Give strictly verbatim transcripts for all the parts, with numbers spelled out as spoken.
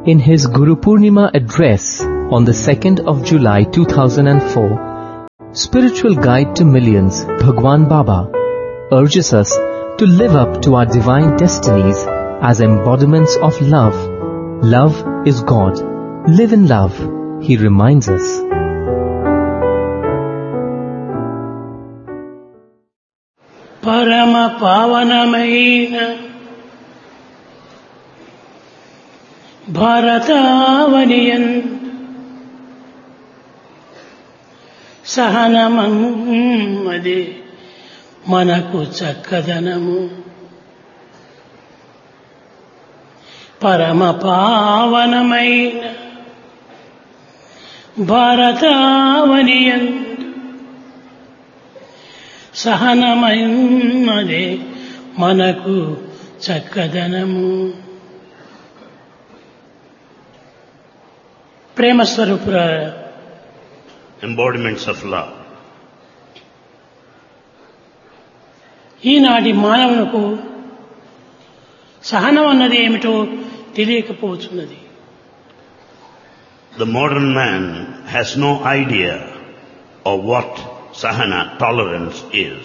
In his Guru Purnima address on the second of July two thousand four, Spiritual Guide to Millions, Bhagwan Baba urges us to live up to our divine destinies as embodiments of love. Love is God. Live in love, he reminds us. Parama pavanamaina Bharatavaniyan Sahanamade Manaku Chakkadanamu Parama pavanamaina Bharatavaniyan Sahanamade Manaku Chakkadanamu. ప్రేమ స్వరూపులారా, embodiments of love. ఈనాటి మానవులకు సహనం అన్నది ఏమిటో తెలియకపోతున్నది. The modern man has no idea of what sahana, tolerance is.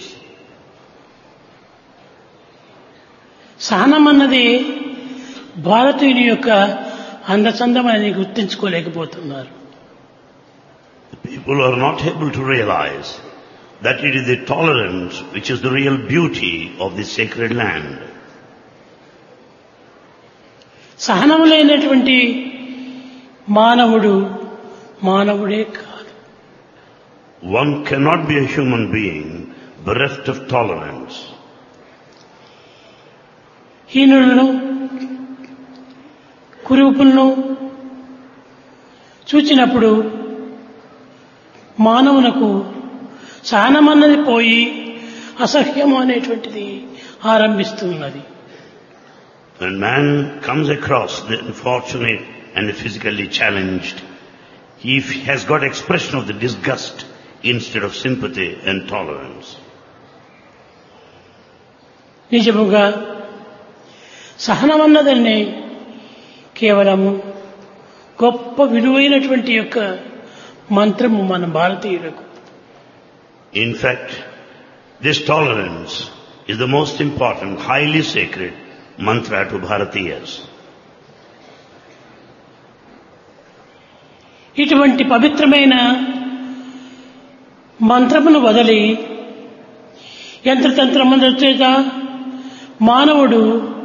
సహనం అన్నది భారతీయుని యొక్క అందచందమని గుర్తించుకోలేకపోతున్నారు. People are not able to realize that it is the tolerance which is the real beauty of this sacred land. సహనము లేనటువంటి మానవుడు మానవుడే కాదు. One cannot be a human being bereft of tolerance. హీనులను కురూపులను చూచినప్పుడు మానవునకు సహనమన్నది పోయి అసహ్యము అనేటువంటిది ఆరంభిస్తున్నది. When man comes across the unfortunate and the physically challenged, he has got expression of the disgust instead of sympathy and tolerance. నిజముగా సహనమన్నదని కేవలము గొప్ప విలువైనటువంటి యొక్క మంత్రము మన భారతీయులకు. In fact, this tolerance is the most important, highly sacred mantra to Bharatiyas. ఇటువంటి పవిత్రమైన మంత్రమును వదిలి యంత్రతంత్రముల చేత మానవుడు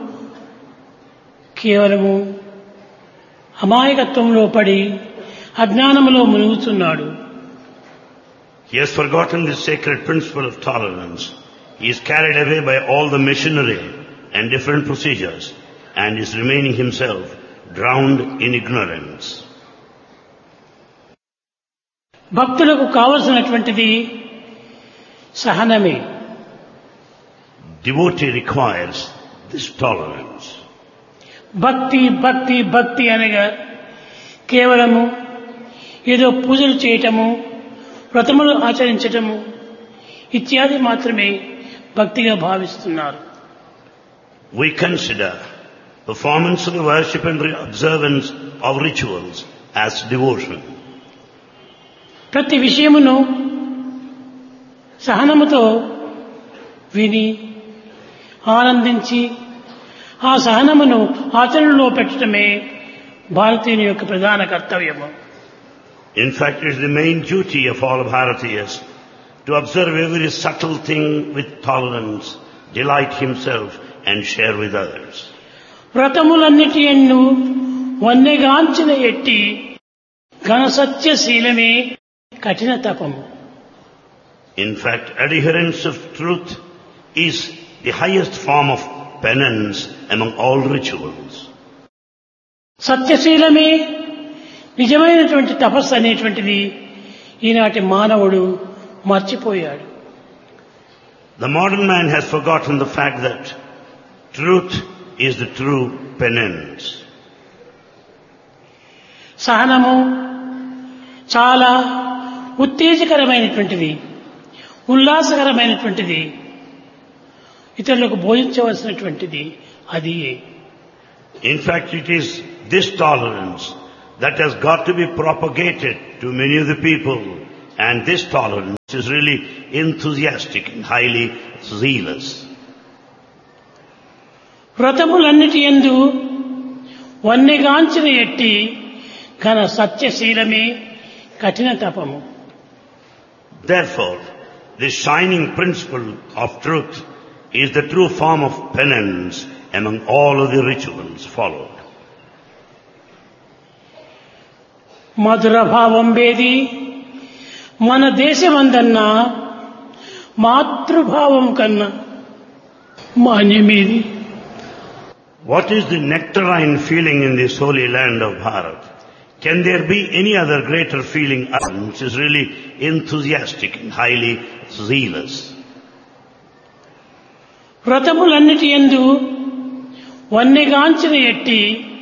కేవలము అమాయకత్వంలో పడి అజ్ఞానములో మునుగుతున్నాడు. He has forgotten the sacred principle of tolerance. He is carried away by all the machinery and different procedures and is remaining himself drowned in ignorance. భక్తులకు కావలసినటువంటిది సహనమే. Devotee requires this tolerance. భక్తి భక్తి భక్తి అనగా కేవలము ఏదో పూజలు చేయటము, వ్రతములు ఆచరించటము ఇత్యాది మాత్రమే భక్తిగా భావిస్తున్నారు. We consider performance of the worship and observance of rituals as devotion. ప్రతి విషయమును సహనముతో విని ఆనందించి ఆ సహనమును ఆచరణలో పెట్టడమే భారతీయుని యొక్క ప్రధాన కర్తవ్యము. In fact, it is the main duty of all Bharatiyas to observe every subtle thing with tolerance, delight himself and share with others. వ్రతములన్నిటి ఎన్ను వన్నెగాంచిన ఎట్టి ఘన సత్యశీలమే కఠిన తపము. In fact, adherence of truth is the highest form of penance among all rituals. సత్యశీలమే నిజమైనటువంటి తపస్సు అనేటువంటిది ఈనాటి మానవుడు మర్చిపోయాడు. The modern man has forgotten the fact that truth is the true penance. సహనము చాలా ఉత్తేజకరమైనటువంటిది, ఉల్లాసకరమైనటువంటిది, ఇతరులకు బోధించవలసినటువంటిది. అది In fact, it is this tolerance that has got to be propagated to many of the people, and this tolerance is really enthusiastic and highly zealous. వ్రతములన్నిటి యందు వన్నెగాంచిన ఎట్టి ఘన సత్యశీలమే కఠిన తపము. Therefore, the shining principle of truth is the true form of penance among all of the rituals followed. మధుర భావం వేది మన దేశమందన్నా మాతృభావం కన్నా మాన్యమేది. What is the nectarine feeling in this holy land of Bharat? Can there be any other greater feeling which is really enthusiastic and highly zealous? వ్రతములన్నిటి యందు వన్నెగాంచిన ఎట్టి